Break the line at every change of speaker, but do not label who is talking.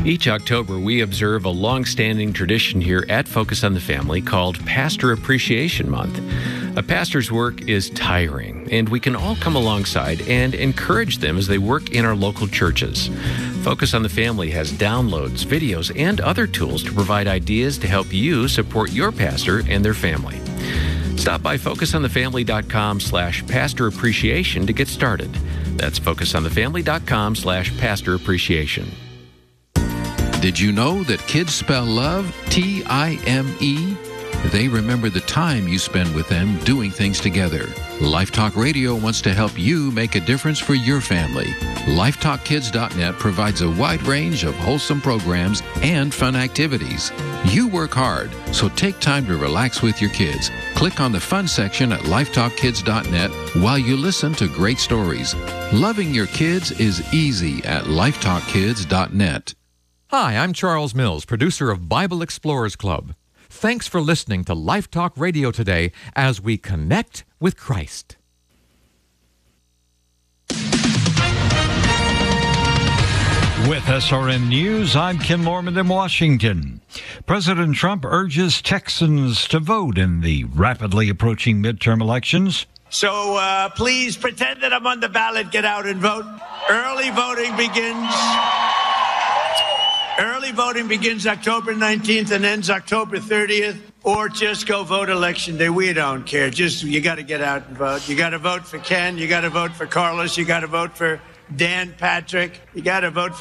Each October, we observe a long-standing tradition here at Focus on the Family called Pastor Appreciation Month. A pastor's work is tiring, and we can all come alongside and encourage them as they work in our local churches. Focus on the Family has downloads, videos, and other tools to provide ideas to help you support your pastor and their family. Stop by focusonthefamily.com/pastor appreciation to get started. That's focusonthefamily.com/pastor appreciation.
Did you know that kids spell love T-I-M-E? They remember the time you spend with them doing things together. Life Talk Radio wants to help you make a difference for your family. LifeTalkKids.net provides a wide range of wholesome programs and fun activities. You work hard, so take time to relax with your kids. Click on the fun section at LifeTalkKids.net while you listen to great stories. Loving your kids is easy at LifeTalkKids.net.
Hi, I'm Charles Mills, producer of Bible Explorers Club. Thanks for listening to Life Talk Radio today as we connect with Christ.
With SRN News, I'm Ken Lorman in Washington. President Trump urges Texans to vote in the rapidly approaching midterm elections.
So please pretend that I'm on the ballot. Get out and vote. Early voting begins. Early voting begins October 19th and ends October 30th, or just go vote Election Day. We don't care. Just, you got to get out and vote. You got to vote for Ken. You got to vote for Carlos. You got to vote for Dan Patrick. You got to vote for